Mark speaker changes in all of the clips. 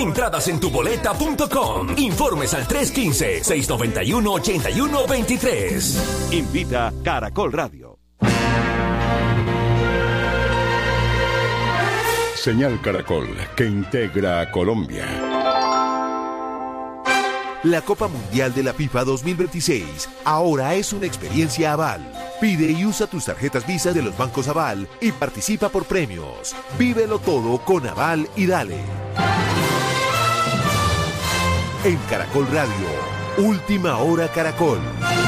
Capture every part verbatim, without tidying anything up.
Speaker 1: Entradas en tu boleta punto com. Informes al tres uno cinco, seis nueve uno, ocho uno dos tres.
Speaker 2: Invita Caracol Radio.
Speaker 3: Señal Caracol, que integra a Colombia.
Speaker 4: La Copa Mundial de la FIFA dos mil veintiséis ahora es una experiencia Aval. Pide y usa tus tarjetas Visa de los bancos Aval y participa por premios. Vívelo todo con Aval y dale. En Caracol Radio, Última Hora Caracol.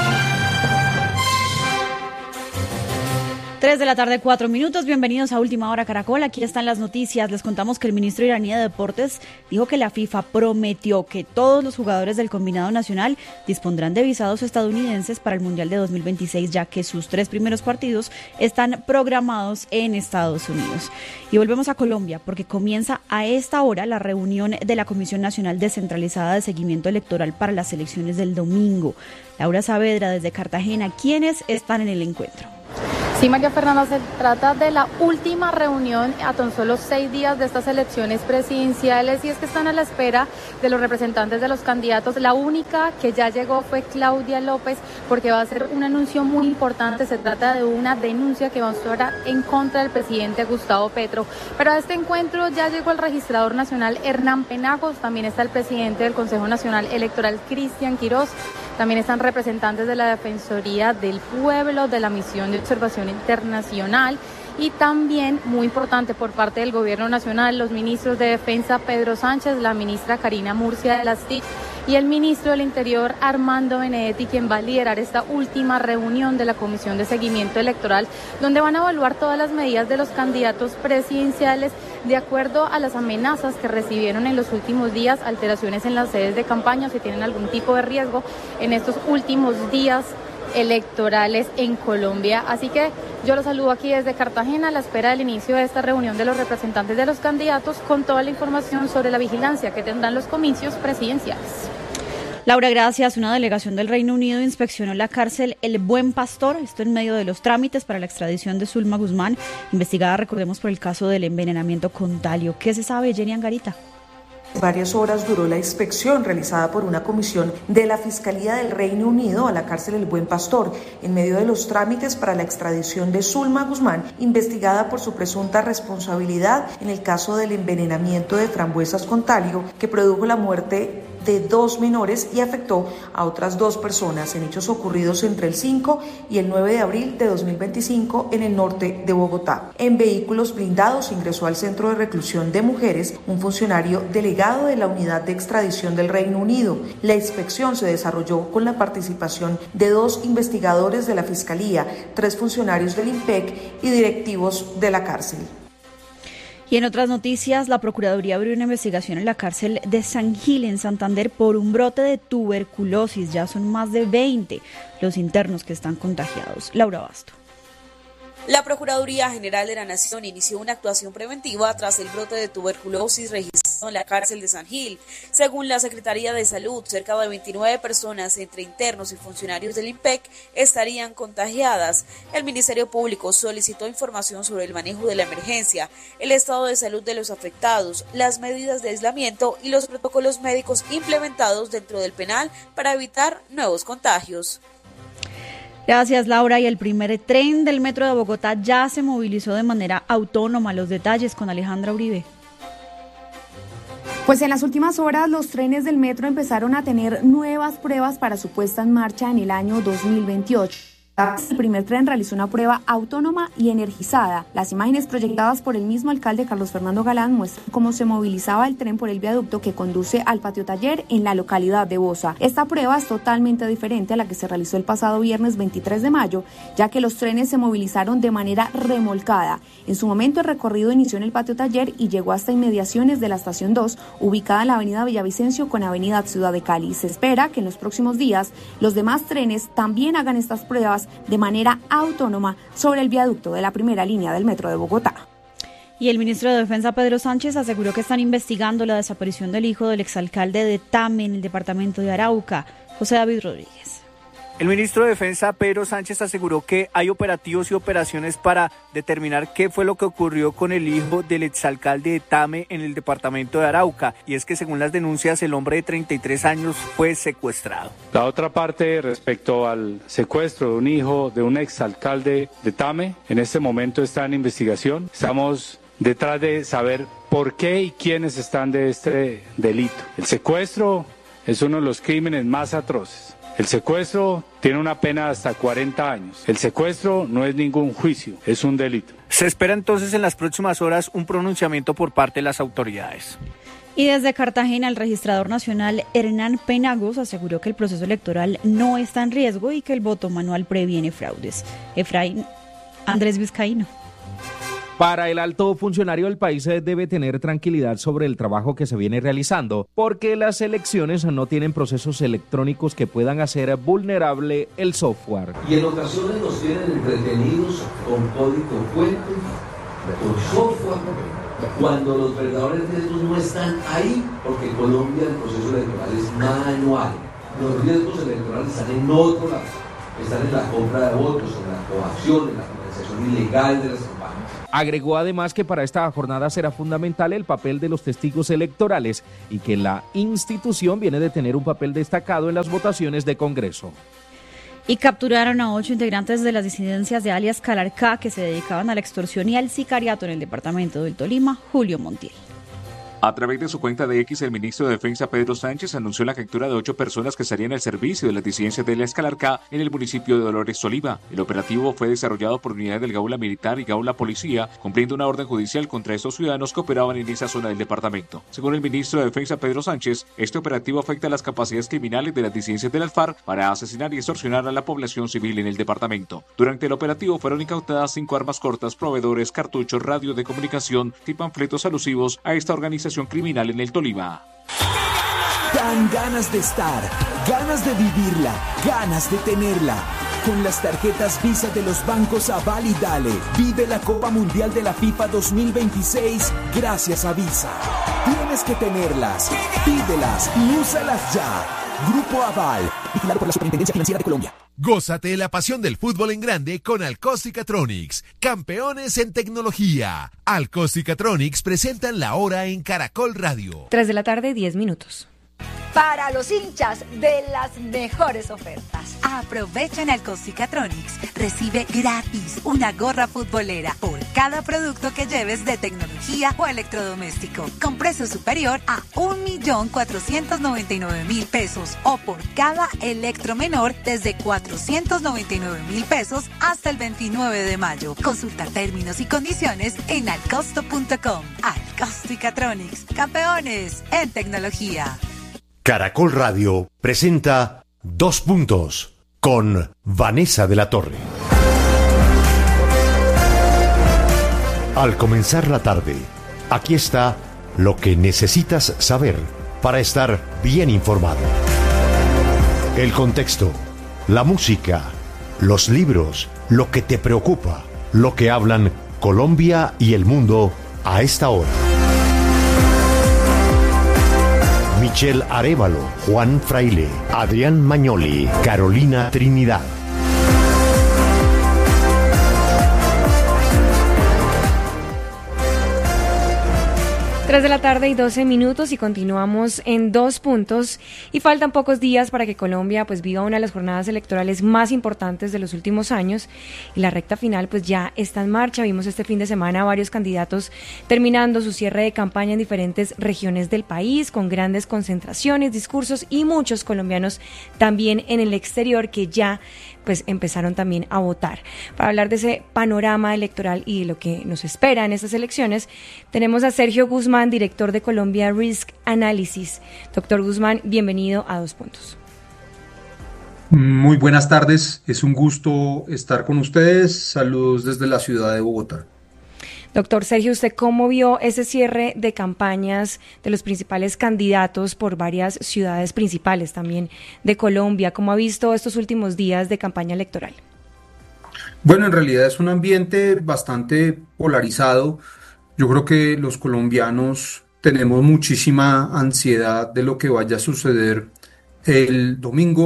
Speaker 5: tres de la tarde, cuatro minutos. Bienvenidos a Última Hora Caracol. Aquí están las noticias. Les contamos que el ministro iraní de Deportes dijo que la FIFA prometió que todos los jugadores del combinado nacional dispondrán de visados estadounidenses para el Mundial de dos mil veintiséis, ya que sus tres primeros partidos están programados en Estados Unidos. Y volvemos a Colombia, porque comienza a esta hora la reunión de la Comisión Nacional Descentralizada de Seguimiento Electoral para las elecciones del domingo. Laura Saavedra, desde Cartagena, ¿quiénes están en el encuentro?
Speaker 6: Sí, María Fernanda, se trata de la última reunión a tan solo seis días de estas elecciones presidenciales y es que están a la espera de los representantes de los candidatos. La única que ya llegó fue Claudia López porque va a ser un anuncio muy importante. Se trata de una denuncia que va a estar en contra del presidente Gustavo Petro. Pero a este encuentro ya llegó el registrador nacional Hernán Penagos, también está el presidente del Consejo Nacional Electoral Cristian Quirós. También están representantes de la Defensoría del Pueblo, de la Misión de Observación Internacional y también, muy importante, por parte del Gobierno Nacional, los ministros de Defensa Pedro Sánchez, la ministra Karina Murcia de las T I C y el ministro del Interior Armando Benedetti, quien va a liderar esta última reunión de la Comisión de Seguimiento Electoral, donde van a evaluar todas las medidas de los candidatos presidenciales de acuerdo a las amenazas que recibieron en los últimos días, alteraciones en las sedes de campaña, si tienen algún tipo de riesgo en estos últimos días electorales en Colombia. Así que yo los saludo aquí desde Cartagena a la espera del inicio de esta reunión de los representantes de los candidatos con toda la información sobre la vigilancia que tendrán los comicios presidenciales.
Speaker 5: Laura, gracias. Una delegación del Reino Unido inspeccionó la cárcel El Buen Pastor, esto en medio de los trámites para la extradición de Zulma Guzmán, investigada, recordemos, por el caso del envenenamiento con talio. ¿Qué se sabe, Jenny Angarita?
Speaker 7: Varias horas duró la inspección realizada por una comisión de la Fiscalía del Reino Unido a la cárcel El Buen Pastor, en medio de los trámites para la extradición de Zulma Guzmán, investigada por su presunta responsabilidad en el caso del envenenamiento de frambuesas con talio que produjo la muerte de dos menores y afectó a otras dos personas en hechos ocurridos entre el cinco y el nueve de abril de dos mil veinticinco en el norte de Bogotá. En vehículos blindados ingresó al centro de reclusión de mujeres un funcionario delegado de la unidad de extradición del Reino Unido. La inspección se desarrolló con la participación de dos investigadores de la Fiscalía, tres funcionarios del IMPEC y directivos de la cárcel.
Speaker 5: Y en otras noticias, la Procuraduría abrió una investigación en la cárcel de San Gil, en Santander, por un brote de tuberculosis. Ya son más de veinte los internos que están contagiados. Laura Basto.
Speaker 8: La Procuraduría General de la Nación inició una actuación preventiva tras el brote de tuberculosis registrado en la cárcel de San Gil. Según la Secretaría de Salud, cerca de veintinueve personas, entre internos y funcionarios del IMPEC, estarían contagiadas. El Ministerio Público solicitó información sobre el manejo de la emergencia, el estado de salud de los afectados, las medidas de aislamiento y los protocolos médicos implementados dentro del penal para evitar nuevos contagios.
Speaker 5: Gracias, Laura. Y el primer tren del Metro de Bogotá ya se movilizó de manera autónoma. Los detalles con Alejandra Uribe.
Speaker 9: Pues en las últimas horas los trenes del metro empezaron a tener nuevas pruebas para su puesta en marcha en el año dos mil veintiocho. El primer tren realizó una prueba autónoma y energizada. Las imágenes proyectadas por el mismo alcalde Carlos Fernando Galán muestran cómo se movilizaba el tren por el viaducto que conduce al patio taller en la localidad de Bosa. Esta prueba es totalmente diferente a la que se realizó el pasado viernes veintitrés de mayo, ya que los trenes se movilizaron de manera remolcada. En su momento el recorrido inició en el patio taller y llegó hasta inmediaciones de la estación dos, ubicada en la avenida Villavicencio con avenida Ciudad de Cali. Se espera que en los próximos días los demás trenes también hagan estas pruebas de manera autónoma sobre el viaducto de la primera línea del Metro de Bogotá.
Speaker 5: Y el ministro de Defensa, Pedro Sánchez, aseguró que están investigando la desaparición del hijo del exalcalde de Tame en el departamento de Arauca, José David Rodríguez.
Speaker 10: El ministro de Defensa, Pedro Sánchez, aseguró que hay operativos y operaciones para determinar qué fue lo que ocurrió con el hijo del exalcalde de Tame en el departamento de Arauca. Y es que según las denuncias, el hombre de treinta y tres años fue secuestrado.
Speaker 11: La otra parte respecto al secuestro de un hijo de un exalcalde de Tame, en este momento está en investigación. Estamos detrás de saber por qué y quiénes están de este delito. El secuestro es uno de los crímenes más atroces. El secuestro tiene una pena de hasta cuarenta años. El secuestro no es ningún juicio, es un delito.
Speaker 10: Se espera entonces en las próximas horas un pronunciamiento por parte de las autoridades.
Speaker 5: Y desde Cartagena, el registrador nacional Hernán Penagos aseguró que el proceso electoral no está en riesgo y que el voto manual previene fraudes. Efraín Andrés Vizcaíno.
Speaker 12: Para el alto funcionario del país debe tener tranquilidad sobre el trabajo que se viene realizando, porque las elecciones no tienen procesos electrónicos que puedan hacer vulnerable el software.
Speaker 13: Y en ocasiones nos tienen entretenidos con código fuente, con software, cuando los verdaderos riesgos no están ahí, porque en Colombia el proceso electoral es manual. Los riesgos electorales están en otro lado, están en la compra de votos, en la coacción, en la financiación ilegal de las campañas.
Speaker 12: Agregó además que para esta jornada será fundamental el papel de los testigos electorales y que la institución viene de tener un papel destacado en las votaciones de Congreso.
Speaker 5: Y capturaron a ocho integrantes de las disidencias de alias Calarcá que se dedicaban a la extorsión y al sicariato en el departamento del Tolima, Julio Montiel.
Speaker 14: A través de su cuenta de X, el ministro de Defensa Pedro Sánchez anunció la captura de ocho personas que estarían al servicio de las disidencias de alias Calarcá en el municipio de Dolores Tolima. El operativo fue desarrollado por unidades del Gaula Militar y Gaula Policía, cumpliendo una orden judicial contra estos ciudadanos que operaban en esa zona del departamento. Según el ministro de Defensa Pedro Sánchez, este operativo afecta a las capacidades criminales de las disidencias del Alfar para asesinar y extorsionar a la población civil en el departamento. Durante el operativo fueron incautadas cinco armas cortas, proveedores, cartuchos, radio de comunicación y panfletos alusivos a esta organización criminal en el Tolima.
Speaker 15: Dan ganas de estar, ganas de vivirla, ganas de tenerla. Con las tarjetas Visa de los bancos Aval y Dale, vive la Copa Mundial de la FIFA dos mil veintiséis gracias a Visa. Tienes que tenerlas, pídelas y úsalas ya. Grupo Aval, vigilado por la Superintendencia Financiera de Colombia.
Speaker 4: Gózate la pasión del fútbol en grande con Alcos-Cicatronics, campeones en tecnología. Alcos-Cicatronics presentan la hora en Caracol Radio.
Speaker 16: tres de la tarde, diez minutos.
Speaker 17: Para los hinchas de las mejores ofertas. Aprovecha en Alcos-Cicatronics. Recibe gratis una gorra futbolera por cada producto que lleves de tecnología o electrodoméstico, con precio superior a un millón cuatrocientos noventa y nueve mil pesos, o por cada electro menor desde cuatrocientos noventa y nueve mil pesos hasta el veintinueve de mayo. Consulta términos y condiciones en alcosto punto com. Alcos-Cicatronics, campeones en tecnología.
Speaker 18: Caracol Radio presenta Dos Puntos con Vanessa de la Torre. Al comenzar la tarde, aquí está lo que necesitas saber para estar bien informado. El contexto, la música, los libros, lo que te preocupa, lo que hablan Colombia y el mundo a esta hora. Michelle Arévalo, Juan Fraile, Adrián Mañoli, Carolina Trinidad.
Speaker 16: tres de la tarde y doce minutos y continuamos en Dos Puntos y faltan pocos días para que Colombia pues viva una de las jornadas electorales más importantes de los últimos años y la recta final pues ya está en marcha. Vimos este fin de semana a varios candidatos terminando su cierre de campaña en diferentes regiones del país con grandes concentraciones, discursos y muchos colombianos también en el exterior que ya pues empezaron también a votar. Para hablar de ese panorama electoral y de lo que nos espera en estas elecciones, tenemos a Sergio Guzmán, director de Colombia Risk Analysis. Doctor Guzmán, bienvenido a Dos Puntos.
Speaker 19: Muy buenas tardes, es un gusto estar con ustedes. Saludos desde la ciudad de Bogotá.
Speaker 16: Doctor Sergio, ¿usted cómo vio ese cierre de campañas de los principales candidatos por varias ciudades principales también de Colombia? ¿Cómo ha visto estos últimos días de campaña electoral?
Speaker 19: Bueno, en realidad es un ambiente bastante polarizado. Yo creo que los colombianos tenemos muchísima ansiedad de lo que vaya a suceder el domingo.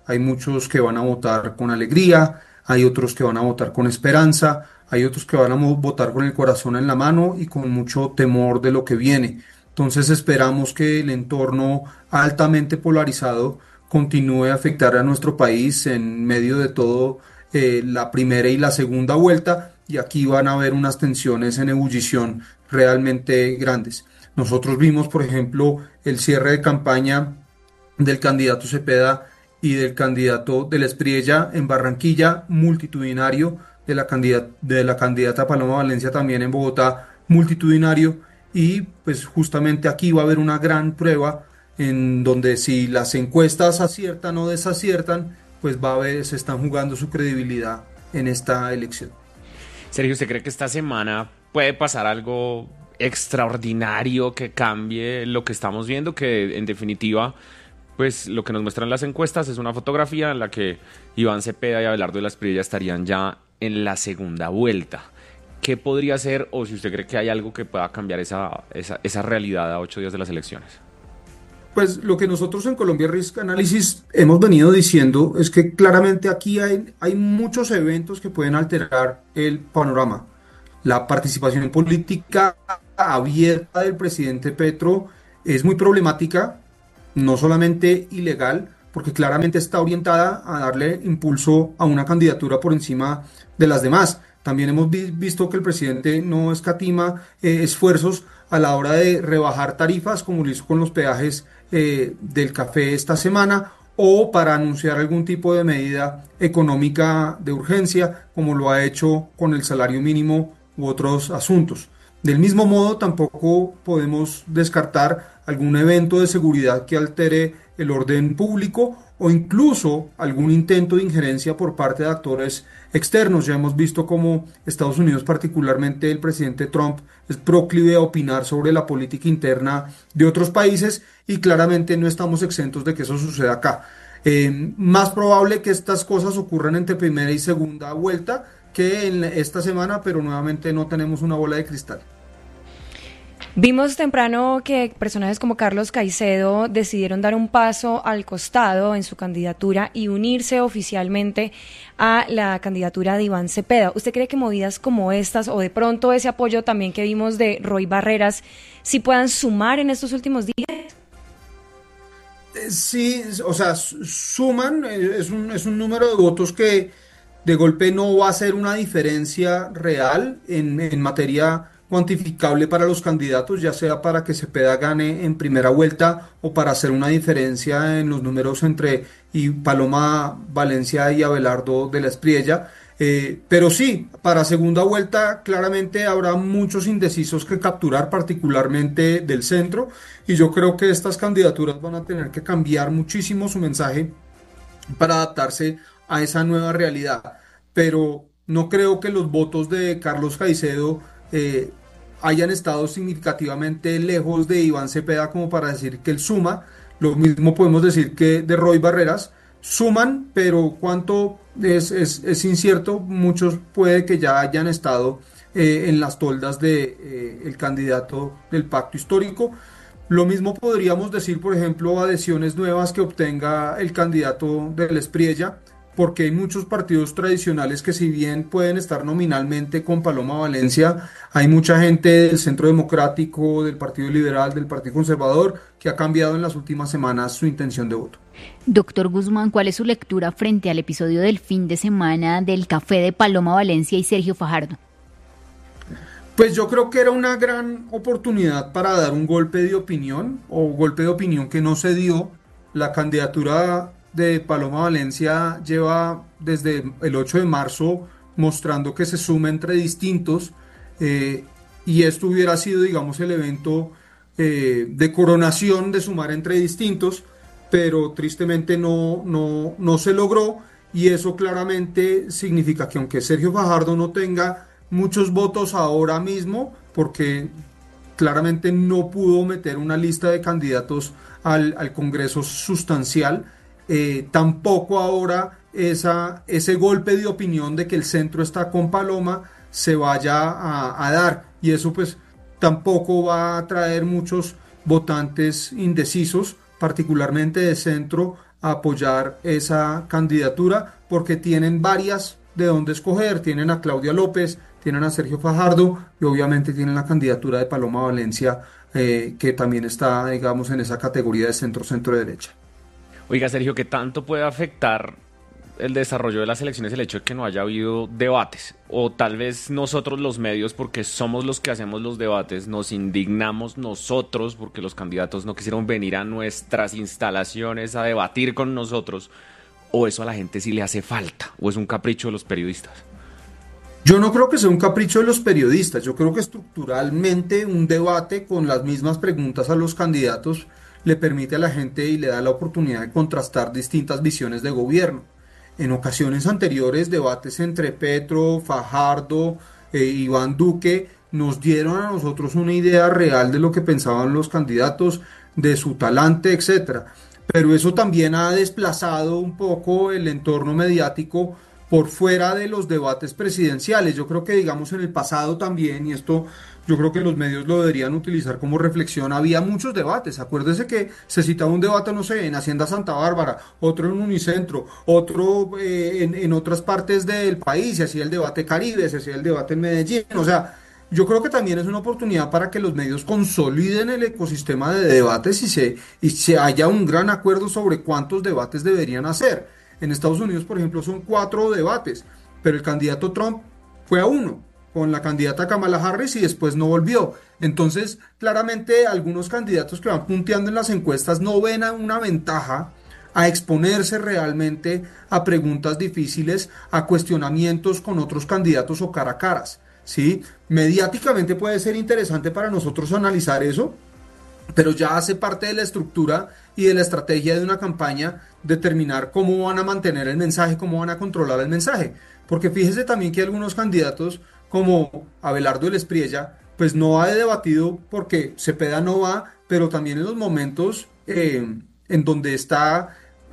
Speaker 19: hay muchos que van a votar con alegría, hay otros que van a votar con esperanza, hay otros que van a votar con el corazón en la mano y con mucho temor de lo que viene. Entonces esperamos que el entorno altamente polarizado continúe a afectar a nuestro país en medio de todo eh, la primera y la segunda vuelta, y aquí van a haber unas tensiones en ebullición realmente grandes. Nosotros vimos, por ejemplo, el cierre de campaña del candidato Cepeda y del candidato del Espriella en Barranquilla, multitudinario, de la, candidata, de la candidata Paloma Valencia también en Bogotá, multitudinario, y pues justamente aquí va a haber una gran prueba en donde si las encuestas aciertan o desaciertan, pues va a haber, se están jugando su credibilidad en esta elección.
Speaker 20: Sergio, ¿usted cree que esta semana puede pasar algo extraordinario que cambie lo que estamos viendo? Que en definitiva, pues lo que nos muestran las encuestas es una fotografía en la que Iván Cepeda y Abelardo de la Espriella estarían ya en la segunda vuelta. ¿Qué podría ser, o si usted cree que hay algo que pueda cambiar esa, esa, esa realidad a ocho días de las elecciones?
Speaker 19: Pues lo que nosotros en Colombia Risk Analysis hemos venido diciendo es que claramente aquí hay, hay muchos eventos que pueden alterar el panorama. La participación política abierta del presidente Petro es muy problemática, no solamente ilegal, porque claramente está orientada a darle impulso a una candidatura por encima de las demás. También hemos vi- visto que el presidente no escatima eh, esfuerzos a la hora de rebajar tarifas, como lo hizo con los peajes eh, del café esta semana, o para anunciar algún tipo de medida económica de urgencia, como lo ha hecho con el salario mínimo u otros asuntos. Del mismo modo, tampoco podemos descartar algún evento de seguridad que altere el orden público o incluso algún intento de injerencia por parte de actores externos. Ya hemos visto cómo Estados Unidos, particularmente el presidente Trump, es proclive a opinar sobre la política interna de otros países, y claramente no estamos exentos de que eso suceda acá. Eh, más probable que estas cosas ocurran entre primera y segunda vuelta que en esta semana, pero nuevamente no tenemos una bola de cristal.
Speaker 16: Vimos temprano que personajes como Carlos Caicedo decidieron dar un paso al costado en su candidatura y unirse oficialmente a la candidatura de Iván Cepeda. ¿Usted cree que movidas como estas, o de pronto ese apoyo también que vimos de Roy Barreras, sí puedan sumar en estos últimos días?
Speaker 19: Sí, o sea, suman, es un, es un número de votos que de golpe no va a ser una diferencia real en, en materia cuantificable para los candidatos, ya sea para que Cepeda gane en primera vuelta o para hacer una diferencia en los números entre y Paloma Valencia y Abelardo de la Espriella. Eh, pero sí, para segunda vuelta claramente habrá muchos indecisos que capturar, particularmente del centro, y yo creo que estas candidaturas van a tener que cambiar muchísimo su mensaje para adaptarse a esa nueva realidad. Pero no creo que los votos de Carlos Caicedo eh, hayan estado significativamente lejos de Iván Cepeda como para decir que él suma. Lo mismo podemos decir que de Roy Barreras. Suman, pero cuánto es, es, es incierto. Muchos puede que ya hayan estado eh, en las toldas de eh, el candidato del pacto histórico. Lo mismo podríamos decir, por ejemplo, adhesiones nuevas que obtenga el candidato de la Espriella, porque hay muchos partidos tradicionales que, si bien pueden estar nominalmente con Paloma Valencia, hay mucha gente del Centro Democrático, del Partido Liberal, del Partido Conservador, que ha cambiado en las últimas semanas su intención de voto.
Speaker 21: Doctor Guzmán, ¿cuál es su lectura frente al episodio del fin de semana del café de Paloma Valencia y Sergio Fajardo?
Speaker 19: Pues yo creo que era una gran oportunidad para dar un golpe de opinión, o golpe de opinión que no se dio. La candidatura de Paloma Valencia lleva desde el ocho de marzo mostrando que se suma entre distintos, eh, y esto hubiera sido, digamos, el evento eh, de coronación de sumar entre distintos, pero tristemente no, no, no se logró, y eso claramente significa que aunque Sergio Fajardo no tenga muchos votos ahora mismo, porque claramente no pudo meter una lista de candidatos al, al Congreso sustancial, Eh, tampoco ahora esa, ese golpe de opinión de que el centro está con Paloma se vaya a, a dar, y eso pues tampoco va a traer muchos votantes indecisos, particularmente de centro, a apoyar esa candidatura porque tienen varias de dónde escoger. Tienen a Claudia López, tienen a Sergio Fajardo y obviamente tienen la candidatura de Paloma Valencia, eh, que también está, digamos, en esa categoría de centro-centro derecha.
Speaker 20: Oiga, Sergio, ¿qué tanto puede afectar el desarrollo de las elecciones el hecho de que no haya habido debates? O tal vez nosotros los medios, porque somos los que hacemos los debates, nos indignamos nosotros porque los candidatos no quisieron venir a nuestras instalaciones a debatir con nosotros. ¿O eso a la gente sí le hace falta? ¿O es un capricho de los periodistas?
Speaker 19: Yo no creo que sea un capricho de los periodistas. Yo creo que estructuralmente un debate con las mismas preguntas a los candidatos le permite a la gente y le da la oportunidad de contrastar distintas visiones de gobierno. En ocasiones anteriores, debates entre Petro, Fajardo, eh, Iván Duque nos dieron a nosotros una idea real de lo que pensaban los candidatos, de su talante, etcétera. Pero eso también ha desplazado un poco el entorno mediático por fuera de los debates presidenciales. Yo creo que, digamos, en el pasado también, y esto yo creo que los medios lo deberían utilizar como reflexión, había muchos debates. Acuérdese que se citaba un debate, no sé, en Hacienda Santa Bárbara, otro en Unicentro, otro eh, en, en otras partes del país, se hacía el debate Caribe, se hacía el debate en Medellín, o sea... Yo creo que también es una oportunidad para que los medios consoliden el ecosistema de debates y se, y se haya un gran acuerdo sobre cuántos debates deberían hacer. En Estados Unidos, por ejemplo, son cuatro debates, pero el candidato Trump fue a uno, con la candidata Kamala Harris y después no volvió. Entonces, claramente, algunos candidatos que van punteando en las encuestas no ven una ventaja a exponerse realmente a preguntas difíciles, a cuestionamientos con otros candidatos o cara a caras. ¿Sí? Mediáticamente puede ser interesante para nosotros analizar eso, pero ya hace parte de la estructura y de la estrategia de una campaña determinar cómo van a mantener el mensaje, cómo van a controlar el mensaje. Porque fíjese también que algunos candidatos, como Abelardo Espriella, pues no ha debatido porque Cepeda no va, pero también en los momentos eh, en donde está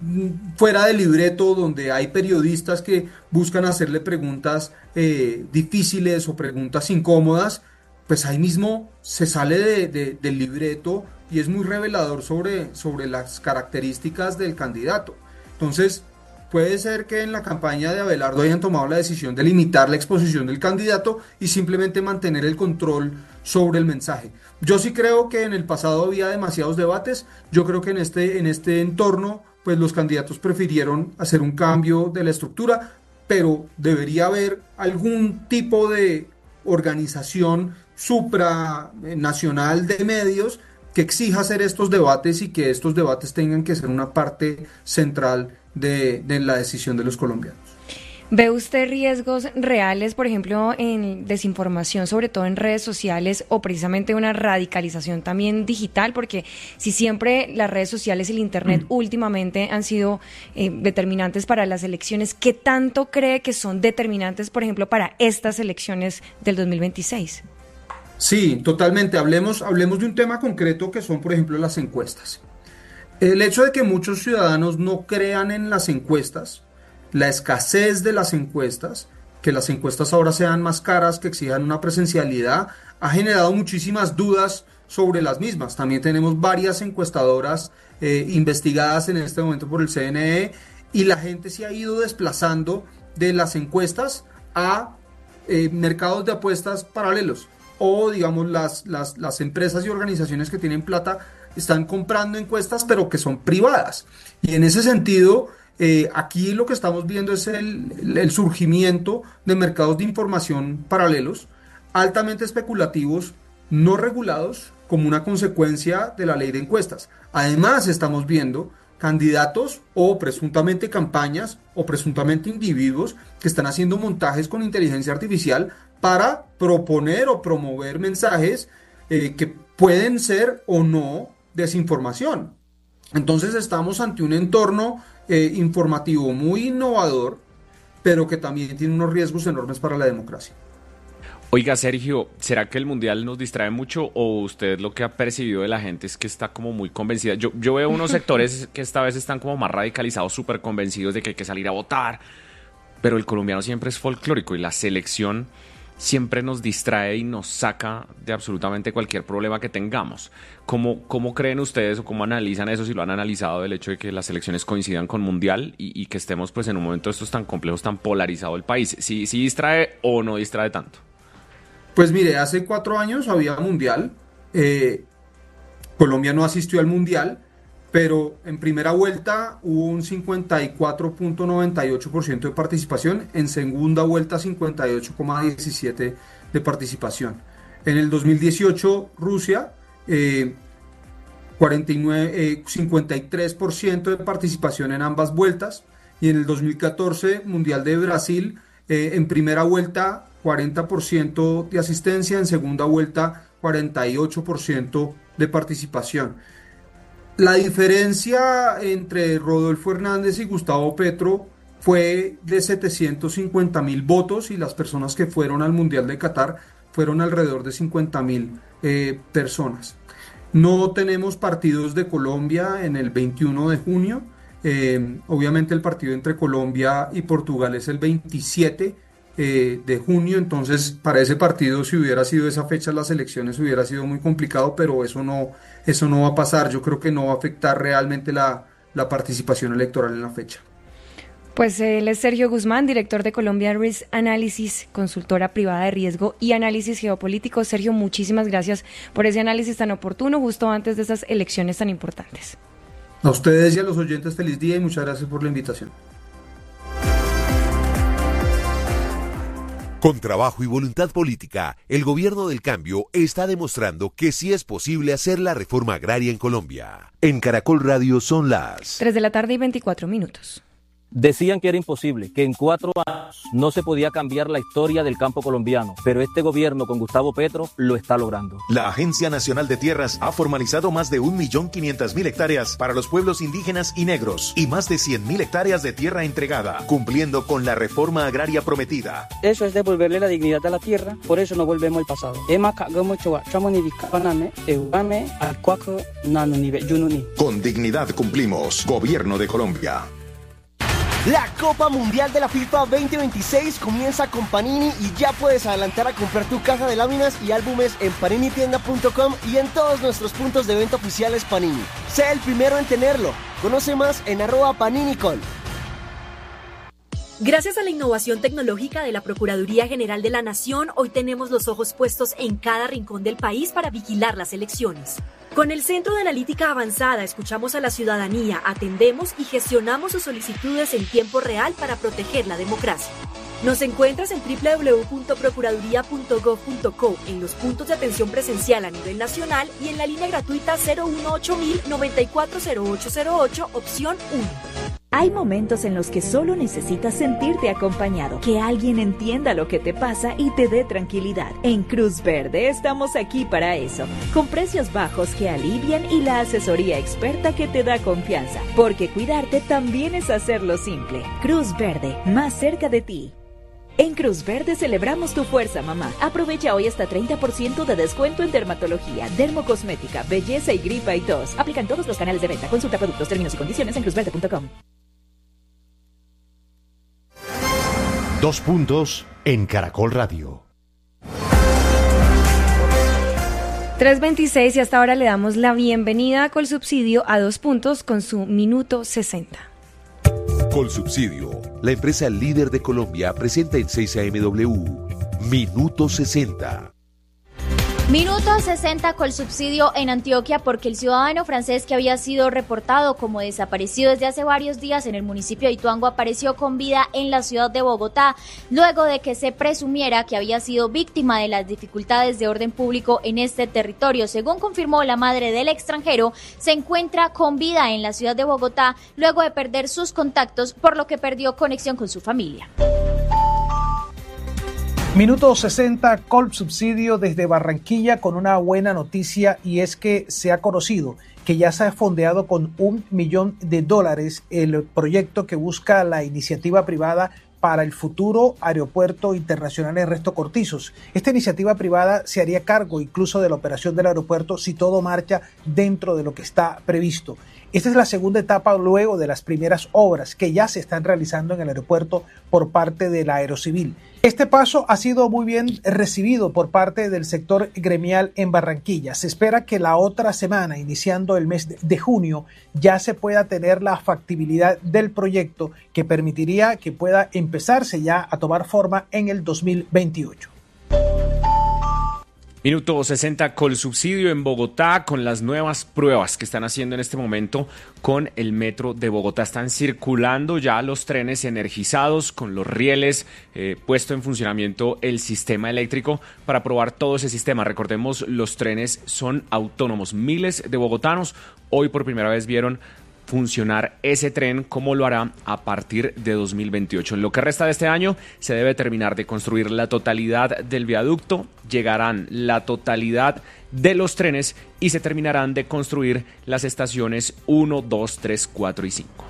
Speaker 19: fuera del libreto, donde hay periodistas que buscan hacerle preguntas eh, difíciles o preguntas incómodas, pues ahí mismo se sale de, de, del libreto y es muy revelador sobre, sobre las características del candidato. Entonces, puede ser que en la campaña de Abelardo hayan tomado la decisión de limitar la exposición del candidato y simplemente mantener el control sobre el mensaje. Yo sí creo que en el pasado había demasiados debates. Yo creo que en este, en este entorno pues los candidatos prefirieron hacer un cambio de la estructura, pero debería haber algún tipo de organización supranacional de medios que exija hacer estos debates y que estos debates tengan que ser una parte central de, de la decisión de los colombianos.
Speaker 16: ¿Ve usted riesgos reales, por ejemplo, en desinformación, sobre todo en redes sociales, o precisamente una radicalización también digital? Porque si siempre las redes sociales y el Internet mm. últimamente han sido eh, determinantes para las elecciones, ¿qué tanto cree que son determinantes, por ejemplo, para estas elecciones del dos mil veintiséis?
Speaker 19: Sí, totalmente. Hablemos, hablemos de un tema concreto que son, por ejemplo, las encuestas. El hecho de que muchos ciudadanos no crean en las encuestas, la escasez de las encuestas, que las encuestas ahora sean más caras, que exijan una presencialidad, ha generado muchísimas dudas sobre las mismas. También tenemos varias encuestadoras eh, investigadas en este momento por el C N E y la gente se ha ido desplazando de las encuestas a eh, mercados de apuestas paralelos o, digamos, las, las, las empresas y organizaciones que tienen plata están comprando encuestas pero que son privadas. Y en ese sentido... Eh, aquí lo que estamos viendo es el, el surgimiento de mercados de información paralelos, altamente especulativos, no regulados, como una consecuencia de la ley de encuestas. Además, estamos viendo candidatos o presuntamente campañas o presuntamente individuos que están haciendo montajes con inteligencia artificial para proponer o promover mensajes eh, que pueden ser o no desinformación. Entonces estamos ante un entorno eh, informativo muy innovador, pero que también tiene unos riesgos enormes para la democracia.
Speaker 20: Oiga, Sergio, ¿será que el Mundial nos distrae mucho o usted lo que ha percibido de la gente es que está como muy convencida? Yo, yo veo unos sectores que esta vez están como más radicalizados, súper convencidos de que hay que salir a votar, pero el colombiano siempre es folclórico y la selección siempre nos distrae y nos saca de absolutamente cualquier problema que tengamos. ¿Cómo, cómo creen ustedes o cómo analizan eso, si lo han analizado, del hecho de que las elecciones coincidan con Mundial y, y que estemos pues en un momento de estos tan complejos, tan polarizado el país? ¿Sí, sí distrae o no distrae tanto?
Speaker 19: Pues mire, hace cuatro años había Mundial, eh, Colombia no asistió al Mundial, pero en primera vuelta hubo un cincuenta y cuatro punto noventa y ocho por ciento de participación, en segunda vuelta cincuenta y ocho punto diecisiete por ciento de participación. En el dos mil dieciocho Rusia, eh, cuarenta y nueve, eh, cincuenta y tres por ciento de participación en ambas vueltas, y en el dos mil catorce Mundial de Brasil, eh, en primera vuelta cuarenta por ciento de asistencia, en segunda vuelta cuarenta y ocho por ciento de participación. La diferencia entre Rodolfo Hernández y Gustavo Petro fue de setecientos cincuenta mil votos, y las personas que fueron al Mundial de Qatar fueron alrededor de cincuenta mil eh, personas. No tenemos partidos de Colombia en el veintiuno de junio. Eh, obviamente el partido entre Colombia y Portugal es el veintisiete eh, de junio, entonces para ese partido, si hubiera sido esa fecha las elecciones, hubiera sido muy complicado, pero eso no, eso no va a pasar. Yo creo que no va a afectar realmente la, la participación electoral en la fecha.
Speaker 16: Pues él es Sergio Guzmán, director de Colombia Risk Analysis, consultora privada de riesgo y análisis geopolítico. Sergio, muchísimas gracias por ese análisis tan oportuno justo antes de estas elecciones tan importantes.
Speaker 19: A ustedes y a los oyentes, feliz día y muchas gracias por la invitación.
Speaker 4: Con trabajo y voluntad política, el gobierno del cambio está demostrando que sí es posible hacer la reforma agraria en Colombia. En Caracol Radio son las
Speaker 16: tres de la tarde y veinticuatro minutos.
Speaker 1: Decían que era imposible, que en cuatro años no se podía cambiar la historia del campo colombiano, pero este gobierno con Gustavo Petro lo está logrando.
Speaker 22: La Agencia Nacional de Tierras ha formalizado más de un millón quinientas mil hectáreas para los pueblos indígenas y negros y más de cien mil hectáreas de tierra entregada, cumpliendo con la reforma agraria prometida.
Speaker 23: Eso es devolverle la dignidad a la tierra, por eso no volvemos al pasado.
Speaker 22: Con dignidad cumplimos, Gobierno de Colombia.
Speaker 24: La Copa Mundial de la FIFA veinte veintiséis comienza con Panini y ya puedes adelantar a comprar tu caja de láminas y álbumes en panini tienda punto com y en todos nuestros puntos de venta oficiales Panini. Sé el primero en tenerlo. Conoce más en arroba paninicol.
Speaker 25: Gracias a la innovación tecnológica de la Procuraduría General de la Nación, hoy tenemos los ojos puestos en cada rincón del país para vigilar las elecciones. Con el Centro de Analítica Avanzada escuchamos a la ciudadanía, atendemos y gestionamos sus solicitudes en tiempo real para proteger la democracia. Nos encuentras en doble u doble u doble u punto procuraduría punto gov punto co, en los puntos de atención presencial a nivel nacional y en la línea gratuita cero uno ocho mil noventa y cuatro cero ocho cero ocho, opción uno.
Speaker 26: Hay momentos en los que solo necesitas sentirte acompañado, que alguien entienda lo que te pasa y te dé tranquilidad. En Cruz Verde estamos aquí para eso, con precios bajos que alivian y la asesoría experta que te da confianza, porque cuidarte también es hacerlo simple. Cruz Verde, más cerca de ti. En Cruz Verde celebramos tu fuerza, mamá. Aprovecha hoy hasta treinta por ciento de descuento en dermatología, dermocosmética, belleza y gripa y tos. Aplican todos los canales de venta. Consulta productos, términos y condiciones en cruz verde punto com.
Speaker 18: Dos puntos en Caracol Radio.
Speaker 16: tres veintiséis y hasta ahora le damos la bienvenida a Colsubsidio a Dos Puntos con su Minuto sesenta.
Speaker 4: Colsubsidio, la empresa líder de Colombia, presenta en seis A M W Minuto sesenta.
Speaker 27: Minuto sesenta Colsubsidio en Antioquia, porque el ciudadano francés que había sido reportado como desaparecido desde hace varios días en el municipio de Ituango apareció con vida en la ciudad de Bogotá, luego de que se presumiera que había sido víctima de las dificultades de orden público en este territorio. Según confirmó la madre del extranjero, se encuentra con vida en la ciudad de Bogotá luego de perder sus contactos, por lo que perdió conexión con su familia.
Speaker 28: Minuto sesenta, Colsubsidio desde Barranquilla con una buena noticia, y es que se ha conocido que ya se ha fondeado con un millón de dólares el proyecto que busca la iniciativa privada para el futuro Aeropuerto Internacional Ernesto Cortizos. Esta iniciativa privada se haría cargo incluso de la operación del aeropuerto si todo marcha dentro de lo que está previsto. Esta es la segunda etapa luego de las primeras obras que ya se están realizando en el aeropuerto por parte de la Aerocivil. Este paso ha sido muy bien recibido por parte del sector gremial en Barranquilla. Se espera que la otra semana, iniciando el mes de junio, ya se pueda tener la factibilidad del proyecto que permitiría que pueda empezarse ya a tomar forma en el dos mil veintiocho.
Speaker 20: Minuto sesenta, Colsubsidio en Bogotá con las nuevas pruebas que están haciendo en este momento con el metro de Bogotá. Están circulando ya los trenes energizados con los rieles, eh, puesto en funcionamiento el sistema eléctrico para probar todo ese sistema. Recordemos, los trenes son autónomos. Miles de bogotanos hoy por primera vez vieron funcionar ese tren, como lo hará a partir de dos mil veintiocho. En lo que resta de este año se debe terminar de construir la totalidad del viaducto, llegarán la totalidad de los trenes y se terminarán de construir las estaciones uno, dos, tres, cuatro y cinco.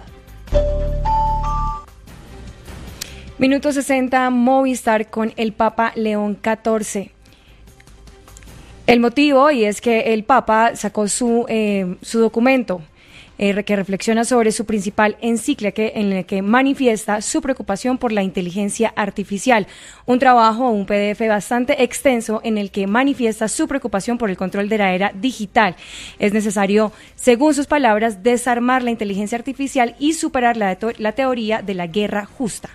Speaker 16: Minuto sesenta, Movistar con el Papa León catorce. El motivo, y es que el Papa sacó su, eh, su documento Eh, que reflexiona sobre su principal encíclica en el que manifiesta su preocupación por la inteligencia artificial. Un trabajo, un P D F bastante extenso en el que manifiesta su preocupación por el control de la era digital. Es necesario, según sus palabras, desarmar la inteligencia artificial y superar la, la teoría de la guerra justa.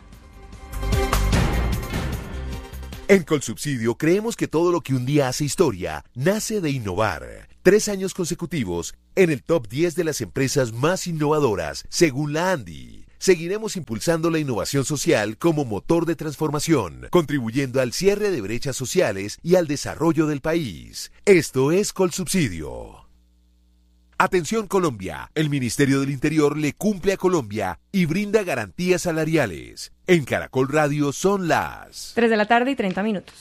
Speaker 4: En Colsubsidio creemos que todo lo que un día hace historia nace de innovar. Tres años consecutivos en el top diez de las empresas más innovadoras, según la Andy. Seguiremos impulsando la innovación social como motor de transformación, contribuyendo al cierre de brechas sociales y al desarrollo del país. Esto es Colsubsidio. Atención Colombia, el Ministerio del Interior le cumple a Colombia y brinda garantías salariales. En Caracol Radio son las
Speaker 16: tres de la tarde y treinta minutos.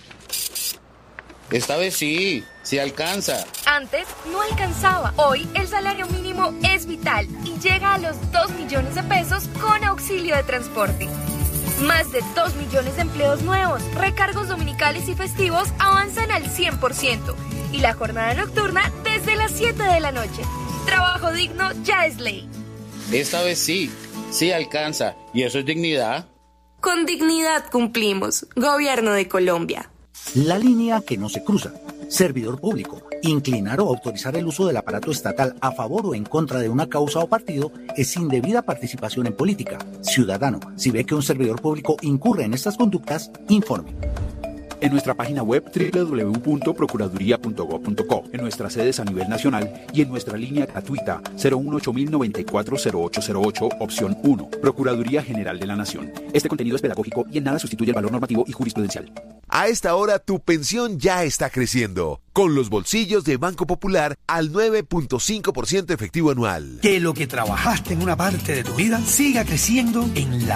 Speaker 2: Esta vez sí, sí alcanza.
Speaker 3: Antes no alcanzaba. Hoy el salario mínimo es vital y llega a los dos millones de pesos con auxilio de transporte. Más de dos millones de empleos nuevos, recargos dominicales y festivos avanzan al cien por ciento. Y la jornada nocturna desde las siete de la noche. Trabajo digno ya es ley.
Speaker 2: Esta vez sí, sí alcanza. ¿Y eso es dignidad?
Speaker 3: Con dignidad cumplimos. Gobierno de Colombia.
Speaker 6: La línea que no se cruza. Servidor público. Inclinar o autorizar el uso del aparato estatal a favor o en contra de una causa o partido es indebida participación en política. Ciudadano, si ve que un servidor público incurre en estas conductas, informe.
Speaker 7: En nuestra página web doble u doble u doble u punto procuraduría punto gob punto co, en nuestras sedes a nivel nacional y en nuestra línea gratuita cero uno ocho cero nueve cuatro cero ocho cero ocho, opción uno. Procuraduría General de la Nación. Este contenido es pedagógico y en nada sustituye el valor normativo y jurisprudencial.
Speaker 4: A esta hora tu pensión ya está creciendo, con los bolsillos de Banco Popular al nueve punto cinco por ciento efectivo anual.
Speaker 8: Que lo que trabajaste en una parte de tu vida siga creciendo en la